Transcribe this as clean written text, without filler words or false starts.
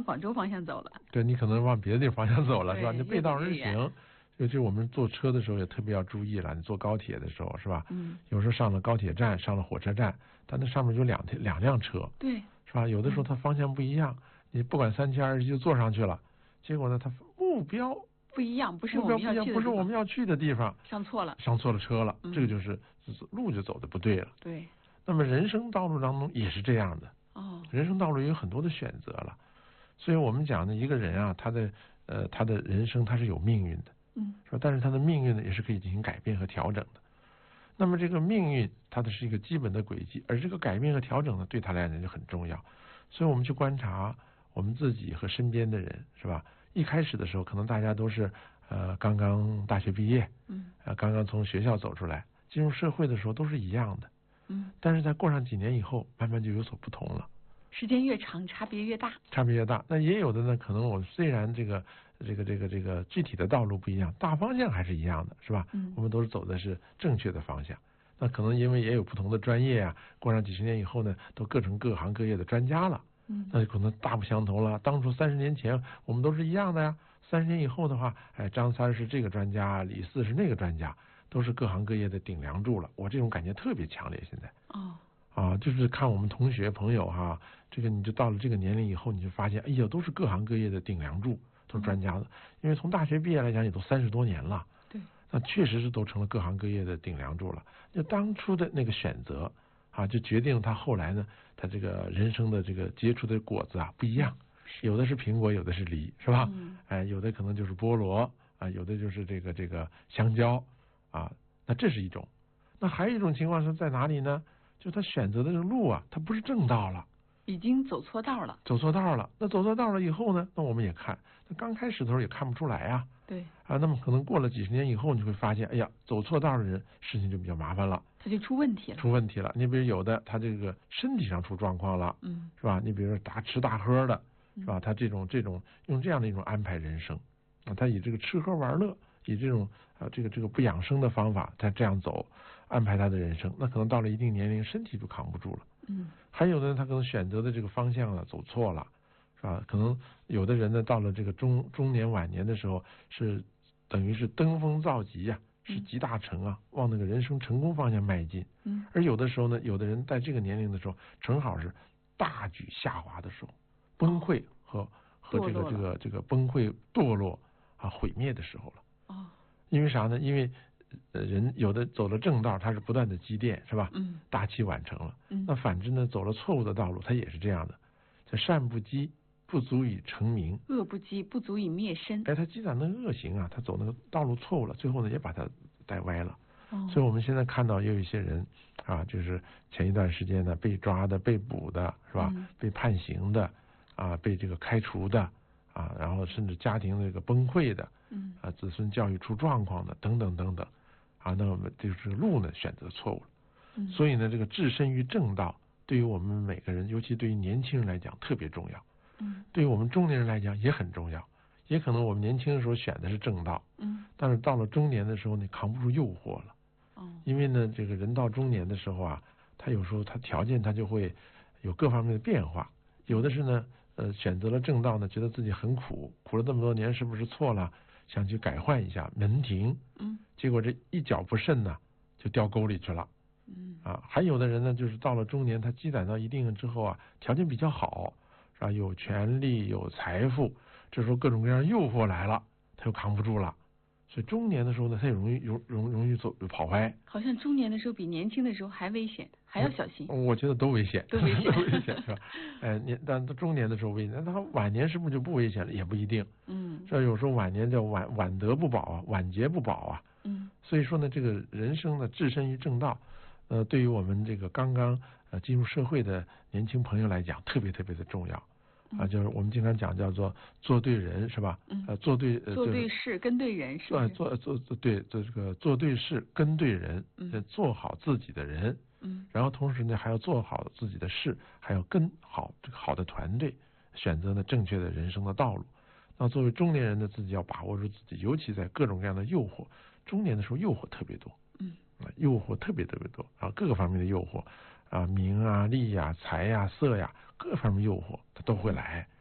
广州方向走了。 对，你可能往别的地方向走了，是吧？你背道而越行。尤其我们坐车的时候也特别要注意了，你坐高铁的时候，是吧？有时候上了高铁站，上了火车站，它那上面有两辆车， 对， 是吧？有的时候它方向不一样，你不管3七2十一就坐上去了，结果呢，它目标不一样，不是我们要去的地方， 上错了车了，这个就是路就走的不对了。 对。 那么人生道路当中也是这样的。人生道路有很多的选择了，所以我们讲呢，一个人啊，他的人生他是有命运的，是吧？但是他的命运呢，也是可以进行改变和调整的。那么这个命运，它的是一个基本的轨迹，而这个改变和调整呢，对他来讲就很重要。所以我们去观察我们自己和身边的人，是吧？一开始的时候，可能大家都是刚刚大学毕业，刚刚从学校走出来，进入社会的时候都是一样的。但是在过上几年以后，慢慢就有所不同了。 时间越长，差别越大。 那也有的呢，可能我们虽然这个具体的道路不一样，大方向还是一样的，是吧？我们都是走的是正确的方向。那可能因为也有不同的专业啊，过上几十年以后呢，都各成各行各业的专家了。那可能大不相同了。当初30年前我们都是一样的呀，30年以后的话，张三是这个专家，李四是那个专家，都是各行各业的顶梁柱了。我这种感觉特别强烈，现在。就是看我们同学朋友哈，这个你就到了这个年龄以后，你就发现，哎呀，都是各行各业的顶梁柱，都是专家的。因为从大学毕业来讲，也都30多年了。 对， 那确实是都成了各行各业的顶梁柱了。就当初的那个选择就决定他后来呢，他这个人生的这个结出的果子不一样，有的是苹果，有的是梨，是吧？有的可能就是菠萝有的就是这个香蕉那这是一种。那还有一种情况是在哪里呢？就他选择的这个路他不是正道了， 已经走错道了。 那走错道了以后呢，那我们也看，那刚开始的时候也看不出来对那么可能过了几十年以后，你会发现，哎呀，走错道的人事情就比较麻烦了， 他就出问题了。 你比如有的他这个身体上出状况了，是吧？你比如说大吃大喝的，是吧？他这种用这样的一种安排人生他以这个吃喝玩乐，以这种这个不养生的方法，他这样走安排他的人生，那可能到了一定年龄，身体就扛不住了。还有的他可能选择的这个方向走错了，是吧？可能有的人呢，到了这个中年晚年的时候，是等于是登峰造极是集大成往那个人生成功方向迈进。而有的时候呢，有的人在这个年龄的时候，正好是大举下滑的时候，崩溃和这个崩溃堕落毁灭的时候了。因为啥呢？因为人有的走了正道，他是不断的积淀，是吧？大器晚成了。那反之呢，走了错误的道路，他也是这样的。叫善不积，不足以成名； 恶不积，不足以灭身。 他积攒那个恶行他走那个道路错误了，最后呢也把他带歪了。所以我们现在看到也有一些人就是前一段时间呢被抓的、被捕的，是吧？被判刑的被这个开除的然后甚至家庭这个崩溃的，子孙教育出状况的，等等等等那么就是路呢选择错误了。所以呢，这个置身于正道，对于我们每个人，尤其对于年轻人来讲特别重要。对于我们中年人来讲也很重要。也可能我们年轻的时候选的是正道，但是到了中年的时候呢，扛不住诱惑了。因为呢，这个人到中年的时候他有时候他条件他就会有各方面的变化。有的是呢，选择了正道呢，觉得自己很苦了这么多年，是不是错了？想去改换一下门庭，结果这一脚不慎呢，就掉沟里去了。还有的人呢，就是到了中年，他积攒到一定之后条件比较好，是吧？有权利，有财富，这时候各种各样诱惑来了，他又扛不住了。所以中年的时候呢，他也容易跑歪。 好像中年的时候比年轻的时候还危险，还要小心。 我觉得都危险， 都危险是吧？但中年的时候危险，那他晚年是不是就不危险了？也不一定。这有时候晚年叫晚得不保晚节不保所以说呢，这个人生呢，置身于正道，对于我们这个刚刚进入社会的年轻朋友来讲，特别特别的重要。就是我们经常讲叫做做对人，是吧？做对事跟对人，是吧？ 做对事跟对人，做好自己的人，然后同时呢还要做好自己的事，还要跟好这个好的团队，选择呢正确的人生的道路。那作为中年人呢，自己要把握住自己，尤其在各种各样的诱惑，中年的时候诱惑特别多，诱惑特别特别多各个方面的诱惑名利财色各方面诱惑它都会来。